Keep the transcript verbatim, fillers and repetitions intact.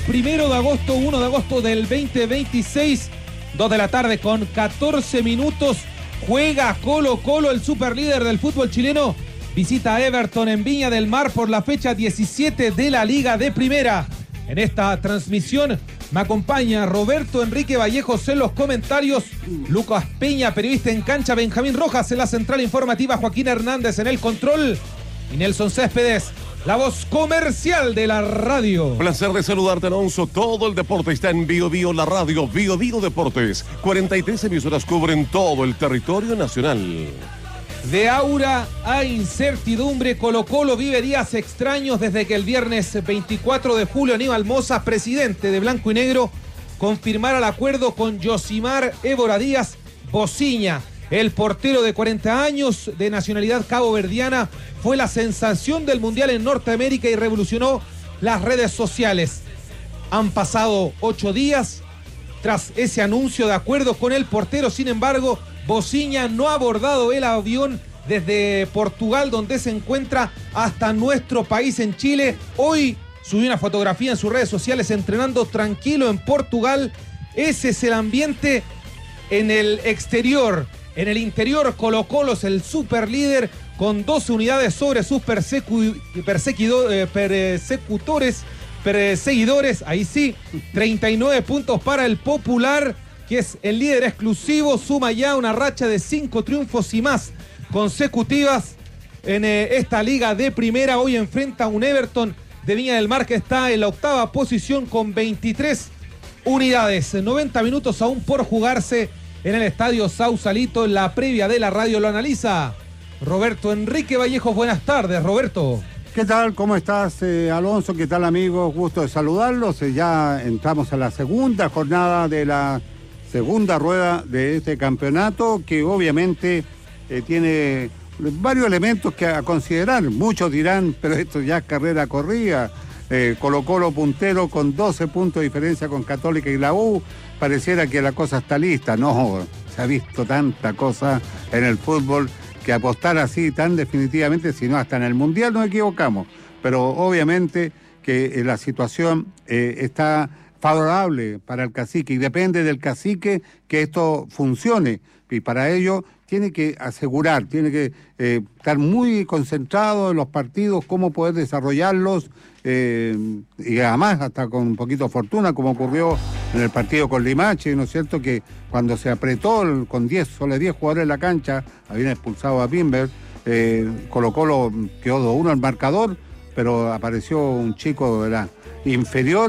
Primero de agosto, uno de agosto del veinte veintiséis, dos de la tarde con catorce minutos, juega Colo Colo, el superlíder del fútbol chileno, visita a Everton en Viña del Mar por la fecha diecisiete de la Liga de Primera. En esta transmisión me acompaña Roberto Enrique Vallejos en los comentarios, Lucas Peña, periodista en cancha, Benjamín Rojas en la central informativa, Joaquín Hernández en el control y Nelson Céspedes, la voz comercial de la radio. Placer de saludarte, Alonso. Todo el deporte está en Bio Bio, la radio Bio Bio Deportes. cuarenta y tres emisoras cubren todo el territorio nacional. De aura a incertidumbre, Colo Colo vive días extraños desde que el viernes veinticuatro de julio Aníbal Mozas, presidente de Blanco y Negro, confirmara el acuerdo con Yosimar Évora Díaz Bociña. El portero de cuarenta años de nacionalidad caboverdiana fue la sensación del Mundial en Norteamérica y revolucionó las redes sociales. Han pasado ocho días tras ese anuncio de acuerdo con el portero. Sin embargo, Bociña no ha abordado el avión desde Portugal, donde se encuentra, hasta nuestro país en Chile. Hoy subió una fotografía en sus redes sociales entrenando tranquilo en Portugal. Ese es el ambiente en el exterior. En el interior, Colo Colo es el superlíder con doce unidades sobre sus persecu perseguido eh, persecutores, perseguidores. Ahí sí, treinta y nueve puntos para el Popular, que es el líder exclusivo. Suma ya una racha de cinco triunfos y más consecutivas en eh, esta liga de primera. Hoy enfrenta a un Everton de Viña del Mar que está en la octava posición con veintitrés unidades. noventa minutos aún por jugarse en el estadio Sausalito. En la previa de la radio lo analiza Roberto Enrique Vallejos. Buenas tardes, Roberto. ¿Qué tal? ¿Cómo estás, eh, Alonso? ¿Qué tal, amigos? Gusto de saludarlos. Eh, ya entramos a la segunda jornada de la segunda rueda de este campeonato, que obviamente eh, tiene varios elementos que a considerar. Muchos dirán, pero esto ya es carrera corrida. Eh, Colo Colo puntero con doce puntos de diferencia con Católica y la U. Pareciera que la cosa está lista. No, se ha visto tanta cosa en el fútbol que apostar así tan definitivamente, si no hasta en el Mundial nos equivocamos. Pero obviamente que eh, la situación eh, está favorable para el cacique y depende del cacique que esto funcione. Y para ello tiene que asegurar, tiene que eh, estar muy concentrado en los partidos, cómo poder desarrollarlos, eh, y además hasta con un poquito de fortuna, como ocurrió en el partido con Limache, ¿no es cierto? Que cuando se apretó el, con diez, solo diez jugadores en la cancha, habían expulsado a Bimber, eh, Colo Colo quedó dos uno el marcador, pero apareció un chico de la inferior